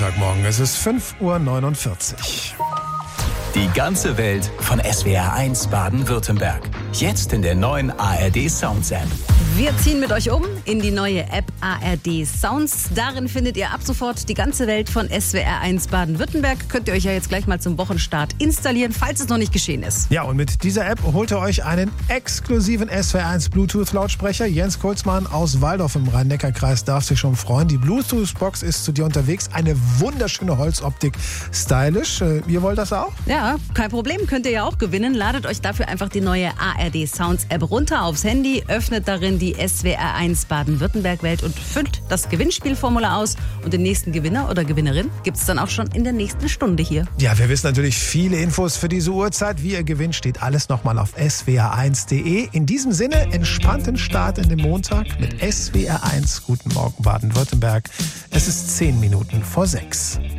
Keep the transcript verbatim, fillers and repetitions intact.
Montagmorgen. Es ist fünf Uhr neunundvierzig. Die ganze Welt von S W R eins Baden-Württemberg. Jetzt in der neuen A R D Sounds App. Wir ziehen mit euch um in die neue App A R D Sounds. Darin findet ihr ab sofort die ganze Welt von S W R eins Baden-Württemberg. Könnt ihr euch ja jetzt gleich mal zum Wochenstart installieren, falls es noch nicht geschehen ist. Ja, und mit dieser App holt ihr euch einen exklusiven S W R eins Bluetooth-Lautsprecher. Jens Kulzmann aus Walldorf im Rhein-Neckar-Kreis darf sich schon freuen. Die Bluetooth-Box ist zu dir unterwegs. Eine wunderschöne Holzoptik. Stylisch. Äh, ihr wollt das auch? Ja, kein Problem. Könnt ihr ja auch gewinnen. Ladet euch dafür einfach die neue A R D Sounds App runter aufs Handy, öffnet darin die S W R eins Baden-Württemberg-Welt und füllt das Gewinnspielformular aus. Und den nächsten Gewinner oder Gewinnerin gibt es dann auch schon in der nächsten Stunde hier. Ja, wir wissen natürlich viele Infos für diese Uhrzeit. Wie ihr gewinnt, steht alles nochmal auf S W R eins Punkt de. In diesem Sinne, entspannten Start in den Montag mit S W R eins. Guten Morgen Baden-Württemberg. Es ist zehn Minuten vor sechs.